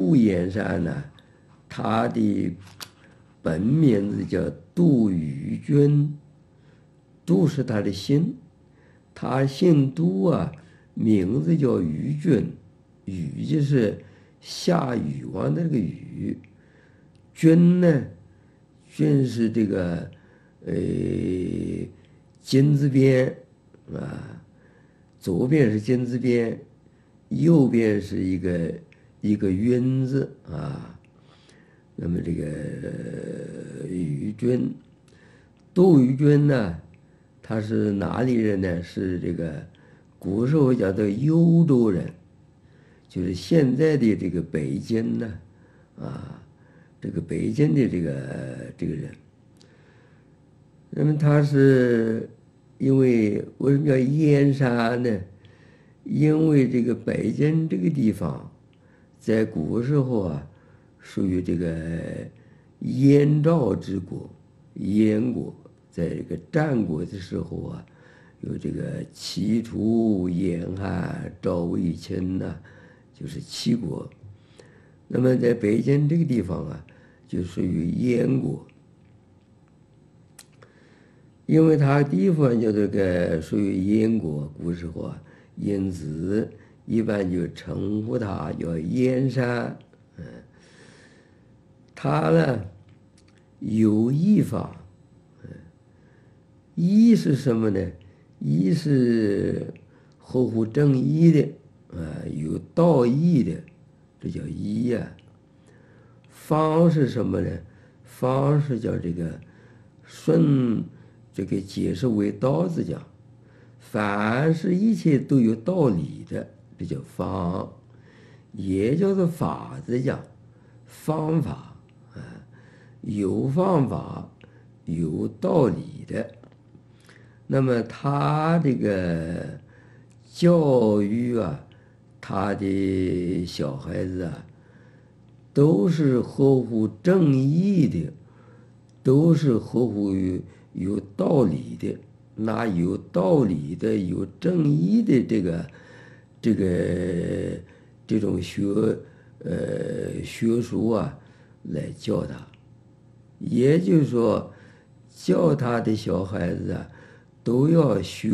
杜淹山呢，他的本名字叫杜宇君，杜是他的姓，他姓杜啊，名字叫宇君，宇就是下禹王的那个禹，君呢，君是这个金字边啊，左边是金字边，右边是一个云字啊。那么这个禹君，杜宇君呢，他是哪里人呢？是这个古时候叫做幽州人，就是现在的这个北京呢，啊，这个北京的这个人。那么他是因为什么叫燕山呢？因为这个北京这个地方，在古时候啊，属于这个燕赵之国，燕国。在这个战国的时候啊，有这个齐楚燕汉赵魏秦呐，就是七国。那么在北京这个地方啊，就属于燕国。因为它地方就这个属于燕国，古时候啊，因此一般就称呼它叫燕山。它呢有义法，义是什么呢？义是合乎正义的，有道义的，这叫义呀。方是什么呢？方是叫这个顺这个解释为道字讲，凡是一切都有道理的，这叫方，也叫做法子讲，方法有方法有道理的。那么他这个教育啊，他的小孩子啊，都是合乎正义的，都是合乎有道理的。拿有道理的、有正义的这种学术啊，来教他。也就是说，教他的小孩子啊，都要学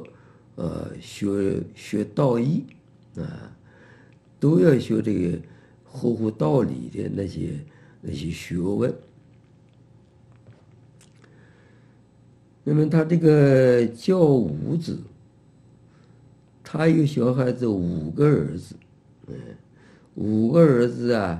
道义啊，都要学这个合乎道理的那些学问。那么他这个教五子，他有小孩子5个儿子，5个儿子啊，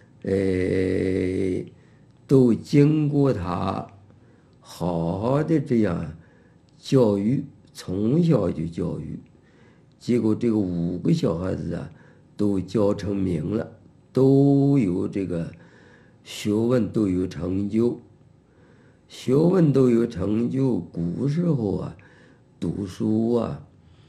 都经过他好好的这样教育，从小就教育，结果这个5个小孩子啊，都教成名了，都有这个学问，都有成就。学问都有成就，古时候啊，读书啊，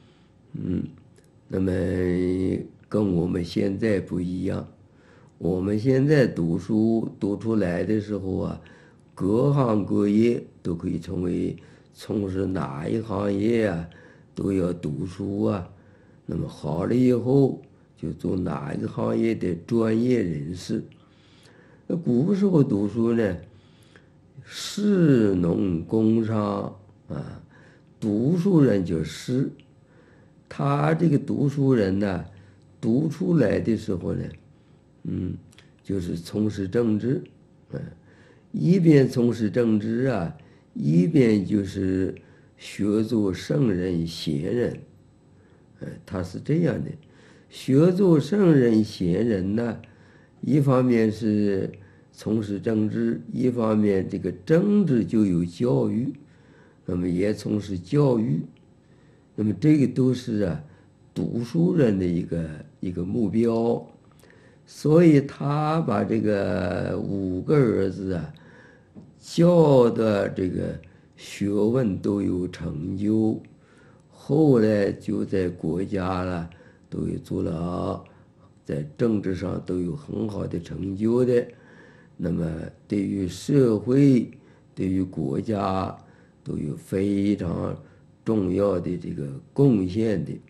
那么跟我们现在不一样。我们现在读书读出来的时候啊，各行各业都可以成为从事哪一行业啊，都要读书啊。那么好了以后，就做哪一个行业的专业人士。那古时候读书呢，士农工商啊，读书人叫士。他这个读书人呢，读出来的时候呢，就是从事政治，一边从事政治啊，一边就是学做圣人贤人，他是这样的。学做圣人贤人呢，一方面是从事政治，一方面这个政治就有教育，那么也从事教育，那么这个都是啊读书人的一个目标。所以他把这个5个儿子啊教的这个学问都有成就，后来就在国家了都有做了，在政治上都有很好的成就的。那么对于社会、对于国家都有非常重要的这个贡献的。